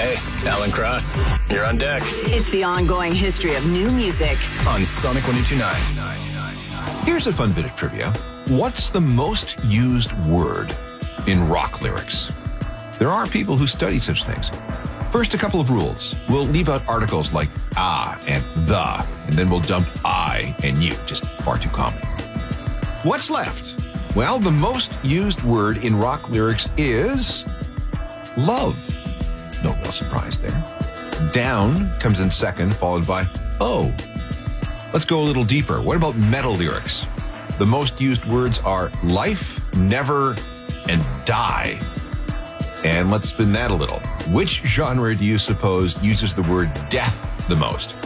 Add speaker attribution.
Speaker 1: Hey, Alan Cross, you're on deck.
Speaker 2: It's the ongoing history of new music
Speaker 1: On Sonic 102.9.
Speaker 3: Here's a fun bit of trivia. What's the most used word in rock lyrics? There are people who study such things. First, a couple of rules. We'll leave out articles like and the, and then we'll dump I and you, just far too common. What's left? Well, the most used word in rock lyrics is love. No real surprise there. Down comes in second, followed by oh. Let's go a little deeper. What about metal lyrics? The most used words are life, never, and die. And let's spin that a little. Which genre do you suppose uses the word death the most?